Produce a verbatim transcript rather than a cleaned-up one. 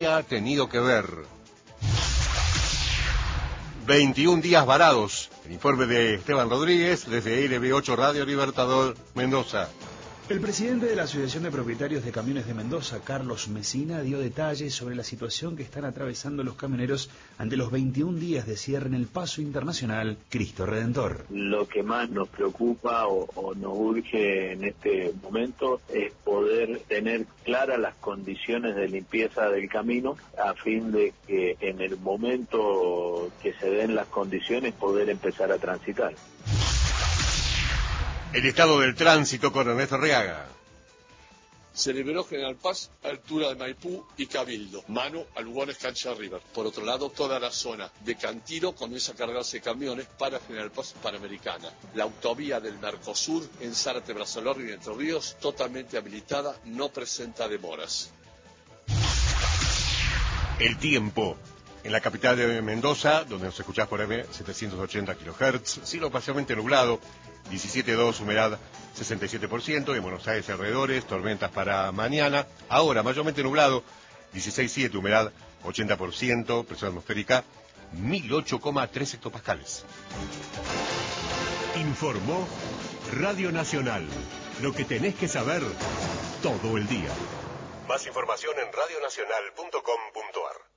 haya tenido que ver. veintiún días varados. El informe de Esteban Rodríguez desde L B ocho Radio Libertador, Mendoza. El presidente de la Asociación de Propietarios de Camiones de Mendoza, Carlos Mesina, dio detalles sobre la situación que están atravesando los camioneros ante los veintiún días de cierre en el paso internacional Cristo Redentor. Lo que más nos preocupa o, o nos urge en este momento es poder tener claras las condiciones de limpieza del camino a fin de que en el momento que se den las condiciones poder empezar a transitar. El estado del tránsito con Ernesto Reaga. Se liberó General Paz, altura de Maipú y Cabildo, mano a Lugones Cancha River. Por otro lado, toda la zona de Cantiro comienza a cargarse camiones para General Paz Panamericana. La autovía del Mercosur en Zárate, Brazalorri y Entre Ríos, totalmente habilitada, no presenta demoras. El tiempo. En la capital de Mendoza, donde nos escuchás por M setecientos ochenta kilohertz, cielo parcialmente nublado, diecisiete coma dos, humedad sesenta y siete por ciento, en Buenos Aires alrededores, tormentas para mañana, ahora mayormente nublado, dieciséis coma siete, humedad ochenta por ciento, presión atmosférica mil ocho coma tres hectopascales. Informó Radio Nacional, lo que tenés que saber todo el día. Más información en radionacional punto com punto ar.